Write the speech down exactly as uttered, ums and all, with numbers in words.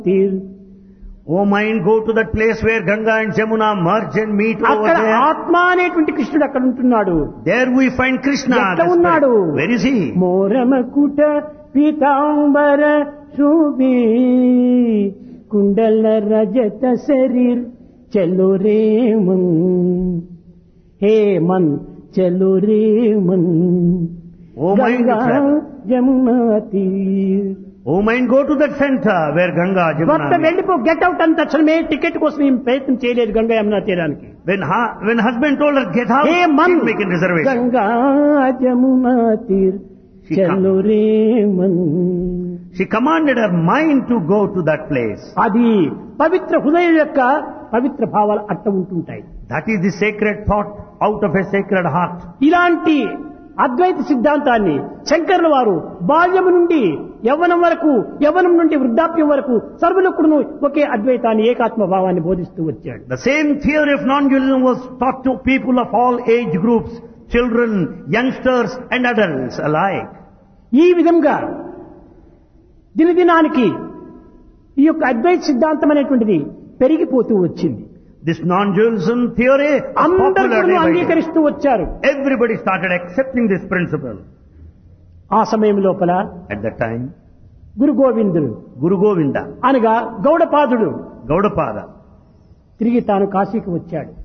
O mind, go to that place where Ganga and Jamuna merge and meet over అక్కడ there. ఆత్మ అనేటువంటి కృష్ణుడు అక్కడ ఉంటున్నాడు. There we find Krishna. ఎక్కడ the ఉన్నాడు? spirit. Where is he? మోరమకుట Pitambara Sobhi కుండల రజత శరీర్ చలో రే మన్ హే మన్ చలో రే Mann O mind, Ganga travel. Jamuna తీర్. O mind, go to that center where Ganga, భర్త Jamuna meet. వెళ్ళిపో గెట్ అవుట్ అని తక్షణమే టికెట్ కోసం ఏం ప్రయత్నం చేయలేదు గంగా యమునా తీరానికి. When, ha- when husband told her, get out, hey she Mann didn't make a reservation. Ganga Jamuna తీర్ She చలో రే Mann. She commanded her mind to go to that place. అది పవిత్ర హృదయం యొక్క పవిత్ర భావాలు అట్ట ఉంటుంటాయి. That is the sacred thought out of a sacred heart. ఇలాంటి అద్వైత సిద్ధాంతాన్ని శంకరుల వారు బాల్యము నుండి యవ్వనం వరకు, యవ్వనం నుండి వృద్ధాప్యం వరకు సర్వులకుడును ఒకే అద్వైతాన్ని, ఏకాత్మ భావాన్ని బోధిస్తూ వచ్చాడు. The same theory of non-dualism was taught to people of all age groups, children, youngsters and adults alike. ఈ విధంగా దినదినానికి ఈ యొక్క అద్వైత సిద్ధాంతం అనేటువంటిది పెరిగిపోతూ వచ్చింది. This non-dualism theory was అందరూ popular day by day. అంగీకరిస్తూ వచ్చారు. Everybody started accepting this principle. ఆ సమయం లోపల At that time, Guru Govindudu Guru Govinda, అనగా గౌడపాదుడు Gaudapada, తిరిగి తాను కాశీకి వచ్చాడు.